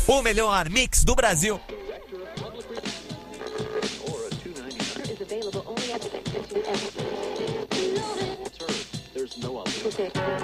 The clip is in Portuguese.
o melhor mix do Brasil. There's no other.